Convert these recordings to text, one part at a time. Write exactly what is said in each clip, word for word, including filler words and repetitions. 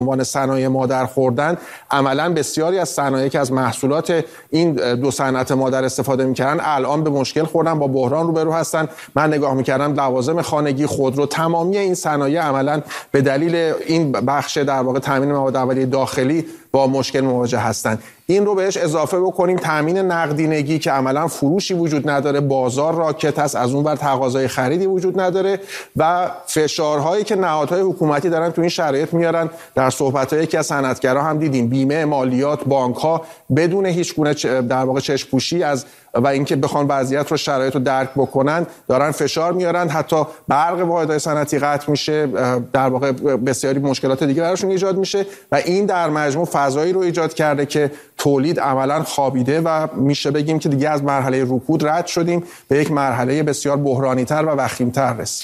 عنوان صنایع مادر خوردن، عملا بسیاری از صنایعی که از محصولات این دو صنعت مادر استفاده می‌کردن الان به مشکل خوردن، با بحران روبرو هستن. من نگاه می‌کردم لوازم خانگی، خودرو، تمامی این صنایع عملا به دلیل این بخش در واقع تامین مواد اولیه داخلی با مشکل مواجه هستند. این رو بهش اضافه بکنیم تامین نقدینگی که عملا فروشی وجود نداره، بازار راکت است، از اون ور تقاضای خریدی وجود نداره و فشارهایی که نهادهای حکومتی دارن تو این شرایط میارن. در صحبت‌های یکی از صنعتگرا هم دیدیم بیمه، مالیات، بانک‌ها بدون هیچ گونه در واقع چشم‌پوشی از و اینکه بخوان وضعیت رو شرایط رو درک بکنن دارن فشار میارن. حتی برق واحدهای صنعتی قطع میشه، در واقع بسیاری مشکلات دیگه براشون ایجاد میشه و این در مجموع فضایی رو ایجاد کرده که تولید عملاً خوابیده و میشه بگیم که دیگه از مرحله رکود رد شدیم، به یک مرحله بسیار بحرانی‌تر و وخیم‌تر رسید.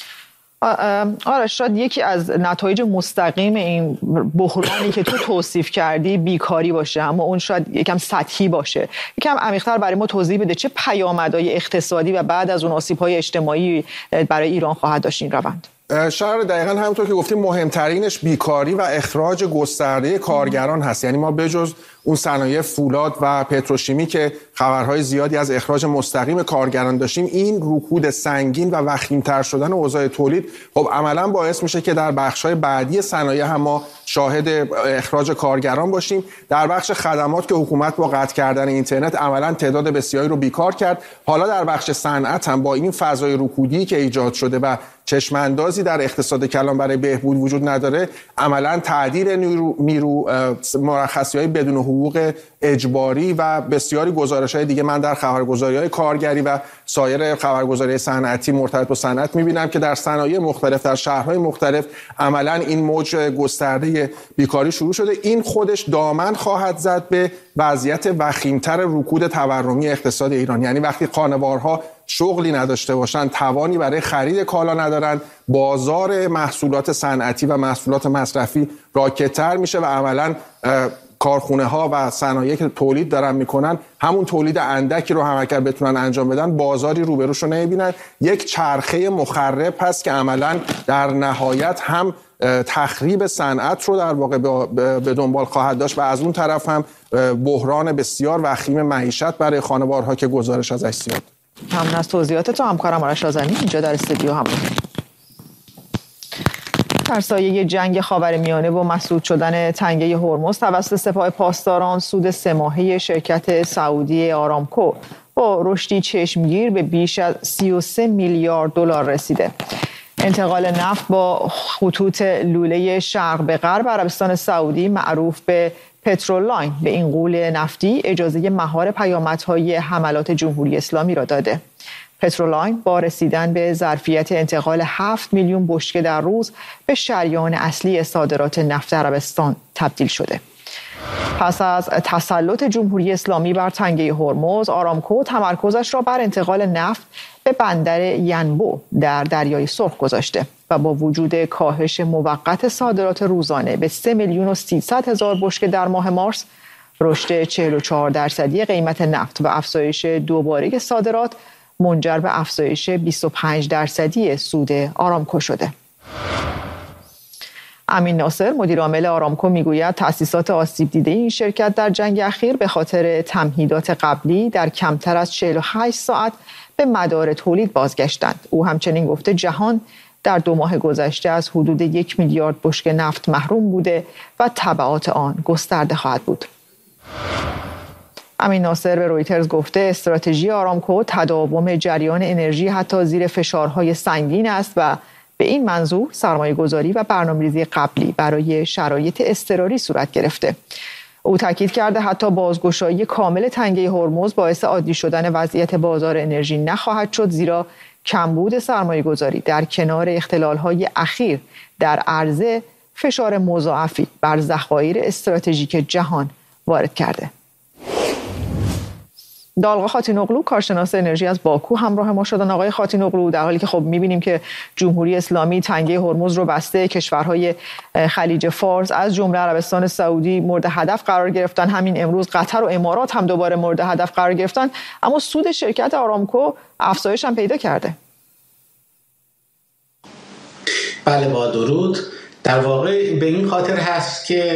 آره، شاید یکی از نتایج مستقیم این بحرانی که تو توصیف کردی بیکاری باشه، اما اون شاید یکم سطحی باشه. یکم عمیق‌تر برای ما توضیح بده چه پیامدهای اقتصادی و بعد از اون آسیب‌های اجتماعی برای ایران خواهد داشت این روند؟ شهر دقیقاً همونطور که گفتیم مهمترینش بیکاری و اخراج گسترده کارگران هست. یعنی ما بجز اون صنایع فولاد و پتروشیمی که خبرهای زیادی از اخراج مستقیم کارگران داشتیم، این رکود سنگین و وخیم‌تر شدن اوضاع تولید خب عملاً باعث میشه که در بخش‌های بعدی صنایع هم ما شاهد اخراج کارگران باشیم. در بخش خدمات که حکومت با قطع کردن اینترنت عملاً تعداد بسیاری رو بیکار کرد، حالا در بخش صنعت هم با این فضای رکودی که ایجاد شده و چشماندازی در اقتصاد کلان برای بهبود وجود نداره، عملاً تعدیل نیرو, نیرو مرخصی‌های بدون حقوق اجباری و بسیاری گزارش‌های دیگه من در خبرگزاری‌های کارگری و سایر خبرگزاری صنعتی مرتبط با صنعت می‌بینم که در صنایع مختلف در شهرهای مختلف عملاً این موج گسترده بیکاری شروع شده. این خودش دامن خواهد زد به وضعیت وخیم‌تر رکود تورمی اقتصاد ایران. یعنی وقتی خانوارها شغلی نداشته باشن، توانی برای خرید کالا ندارن، بازار محصولات صنعتی و محصولات مصرفی راکدتر میشه و عملاً کارخونه ها و صنایع که تولید دارن میکنن همون تولید اندکی رو هم اگر بتونن انجام بدن بازاری روبروش رو نمیبینن. یک چرخه مخرب هست که عملاً در نهایت هم تخریب صنعت رو در واقع به دنبال خواهد داشت و از اون طرف هم بحران بسیار وخیم معیشت برای خانوارها که گزارش ازش زیاد. ممنون از توضیحات تو همکارم آرش آذرنی اینجا در استودیو هم. در سایه جنگ خاورمیانه و مسدود شدن تنگه هرمز توسط سپاه پاسداران، سود سه ماهه شرکت سعودی آرامکو با رشدی چشمگیر به بیش از سی و سه میلیارد دلار رسیده. انتقال نفت با خطوط لوله شرق به غرب عربستان سعودی معروف به پترولاین به این غول نفتی اجازه مهار پیامدهای حملات جمهوری اسلامی را داده. پترولاین با رسیدن به ظرفیت انتقال هفت میلیون بشکه در روز به شریان اصلی صادرات نفت عربستان تبدیل شده. پس از تسلط جمهوری اسلامی بر تنگه هرمز، آرامکو تمرکزش را بر انتقال نفت به بندر ینبو در دریای سرخ گذاشته و با وجود کاهش موقت صادرات روزانه به سه میلیون و سیصد هزار بشکه در ماه مارس، رشد چهل و چهار درصدی قیمت نفت و افزایش دوباره صادرات منجر به افزایش بیست و پنج درصدی سود آرامکو شده. امین ناصر مدیر عامل آرامکو میگوید تأسیسات آسیب دیده این شرکت در جنگ اخیر به خاطر تمهیدات قبلی در کمتر از چهل و هشت ساعت به مدار تولید بازگشتند. او همچنین گفته جهان در دو ماه گذشته از حدود یک میلیارد بشکه نفت محروم بوده و تبعات آن گسترده خواهد بود. امین ناصر به رویترز گفته استراتژی آرامکو تداوم جریان انرژی حتی زیر فشارهای سنگین است و به این منظور سرمایه‌گذاری و برنامه‌ریزی قبلی برای شرایط اضطراری صورت گرفته. او تاکید کرده حتی بازگشایی کامل تنگه هرمز باعث عادی شدن وضعیت بازار انرژی نخواهد شد، زیرا کمبود سرمایه‌گذاری در کنار اختلال‌های اخیر در عرضه فشار مضاعفی بر ذخایر استراتژیک جهان وارد کرده. دالغا خاتینوغلو کارشناس انرژی از باکو همراه ما شدن. آقای خاتینوغلو، در حالی که خب می‌بینیم که جمهوری اسلامی تنگه هرمز رو بسته، کشورهای خلیج فارس از جمله عربستان سعودی مورد هدف قرار گرفتن، همین امروز قطر و امارات هم دوباره مورد هدف قرار گرفتن، اما سود شرکت آرامکو افزایش هم پیدا کرده. بله با درود. در واقع به این خاطر هست که